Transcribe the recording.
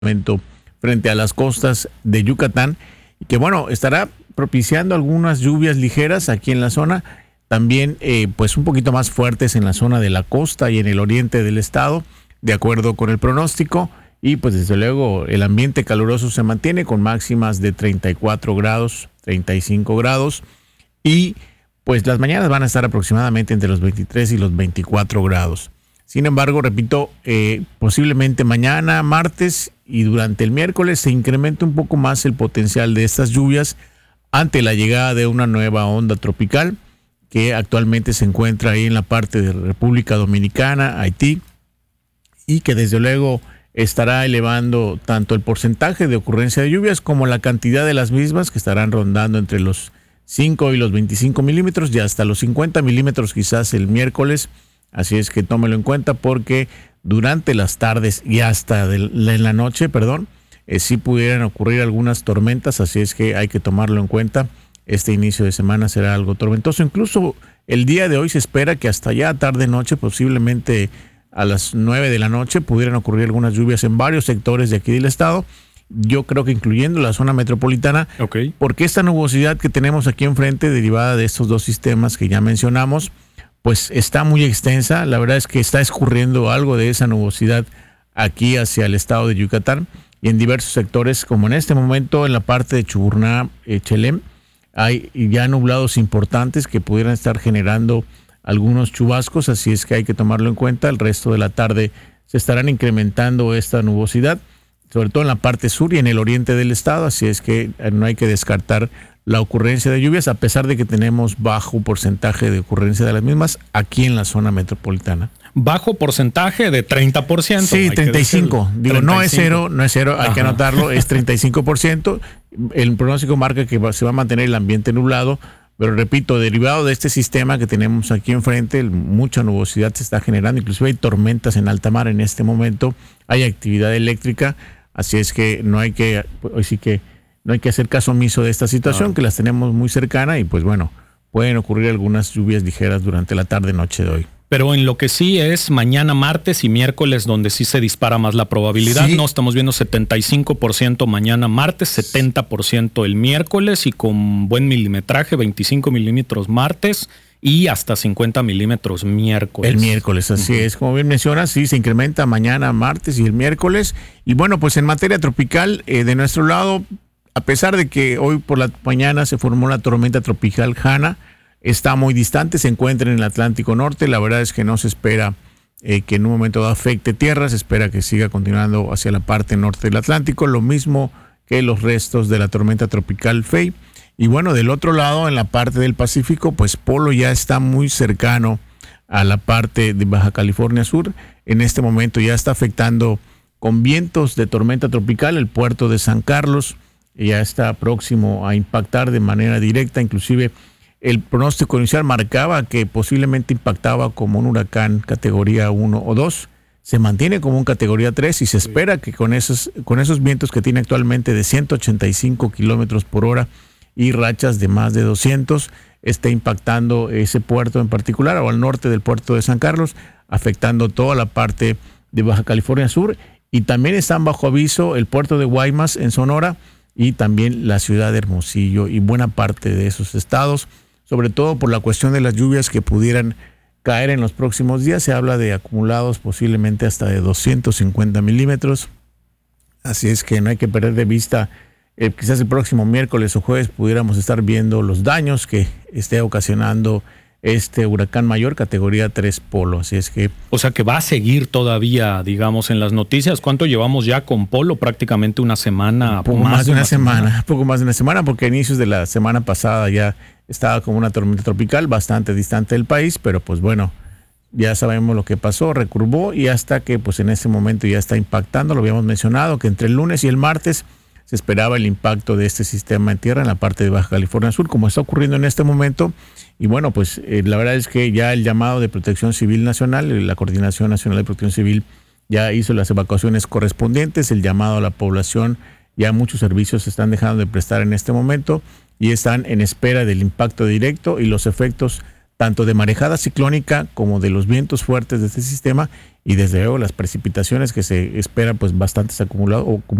frente a las costas de Yucatán, y que bueno, estará propiciando algunas lluvias ligeras aquí en la zona, también pues un poquito más fuertes en la zona de la costa y en el oriente del estado, de acuerdo con el pronóstico. Y pues desde luego el ambiente caluroso se mantiene con máximas de 34 grados, 35 grados, y pues las mañanas van a estar aproximadamente entre los 23 y los 24 grados. Sin embargo, repito, posiblemente mañana, martes y durante el miércoles se incremente un poco más el potencial de estas lluvias ante la llegada de una nueva onda tropical que actualmente se encuentra ahí en la parte de República Dominicana, Haití, y que desde luego estará elevando tanto el porcentaje de ocurrencia de lluvias como la cantidad de las mismas, que estarán rondando entre los 5 y los 25 milímetros y hasta los 50 milímetros quizás el miércoles. Así es que tómelo en cuenta porque durante las tardes y hasta en la noche, sí pudieran ocurrir algunas tormentas, así es que hay que tomarlo en cuenta. Este inicio de semana será algo tormentoso. Incluso el día de hoy se espera que hasta ya tarde-noche, posiblemente a las 9 de la noche, pudieran ocurrir algunas lluvias en varios sectores de aquí del estado. Yo creo que incluyendo la zona metropolitana, porque esta nubosidad que tenemos aquí enfrente, derivada de estos dos sistemas que ya mencionamos, pues está muy extensa. La verdad es que está escurriendo algo de esa nubosidad aquí hacia el estado de Yucatán y en diversos sectores, como en este momento en la parte de Chuburná, Chelem, hay ya nublados importantes que pudieran estar generando algunos chubascos, así es que hay que tomarlo en cuenta. El resto de la tarde se estarán incrementando esta nubosidad, sobre todo en la parte sur y en el oriente del estado, así es que no hay que descartar la ocurrencia de lluvias, a pesar de que tenemos bajo porcentaje de ocurrencia de las mismas aquí en la zona metropolitana. Bajo porcentaje de 30%. Sí, 35. Digo, 35. No es cero, hay que anotarlo, es 35%. El pronóstico marca que se va a mantener el ambiente nublado, pero repito, derivado de este sistema que tenemos aquí enfrente, mucha nubosidad se está generando, inclusive hay tormentas en alta mar en este momento, hay actividad eléctrica, así es que no hay que hacer caso omiso de esta situación, que las tenemos muy cercana y pues bueno, pueden ocurrir algunas lluvias ligeras durante la tarde-noche de hoy. Pero en lo que sí es mañana martes y miércoles donde sí se dispara más la probabilidad, sí. No, estamos viendo 75% mañana martes, 70% el miércoles y con buen milimetraje, 25 milímetros martes y hasta 50 milímetros miércoles. El miércoles, así es. Como bien mencionas, sí, se incrementa mañana martes y el miércoles. Y bueno, pues en materia tropical, de nuestro lado, a pesar de que hoy por la mañana se formó la tormenta tropical Hanna, está muy distante, se encuentra en el Atlántico Norte. La verdad es que no se espera que en un momento dado afecte tierra, se espera que siga continuando hacia la parte norte del Atlántico, lo mismo que los restos de la tormenta tropical Fei. Y bueno, del otro lado, en la parte del Pacífico, pues Polo ya está muy cercano a la parte de Baja California Sur. En este momento ya está afectando con vientos de tormenta tropical el puerto de San Carlos, ya está próximo a impactar de manera directa, inclusive el pronóstico inicial marcaba que posiblemente impactaba como un huracán categoría 1 o 2. Se mantiene como un categoría 3 y se espera que con esos vientos que tiene actualmente de 185 kilómetros por hora y rachas de más de 200, esté impactando ese puerto en particular o al norte del puerto de San Carlos, afectando toda la parte de Baja California Sur. Y también están bajo aviso el puerto de Guaymas en Sonora y también la ciudad de Hermosillo y buena parte de esos estados, sobre todo por la cuestión de las lluvias que pudieran caer en los próximos días. Se habla de acumulados posiblemente hasta de 250 milímetros. Así es que no hay que perder de vista, quizás el próximo miércoles o jueves pudiéramos estar viendo los daños que esté ocasionando este huracán mayor categoría 3 Polo. Así es que... O sea que va a seguir todavía, digamos, en las noticias. ¿Cuánto llevamos ya con Polo? Prácticamente una semana. Poco más de una semana, porque a inicios de la semana pasada ya estaba como una tormenta tropical bastante distante del país, pero pues bueno, ya sabemos lo que pasó, recurvó y hasta que pues en este momento ya está impactando. Lo habíamos mencionado que entre el lunes y el martes se esperaba el impacto de este sistema en tierra en la parte de Baja California Sur, como está ocurriendo en este momento. Y bueno, pues la verdad es que ya el llamado de Protección Civil Nacional, la Coordinación Nacional de Protección Civil ya hizo las evacuaciones correspondientes, el llamado a la población, ya muchos servicios se están dejando de prestar en este momento y están en espera del impacto directo y los efectos tanto de marejada ciclónica como de los vientos fuertes de este sistema y desde luego las precipitaciones que se esperan pues bastantes acumulados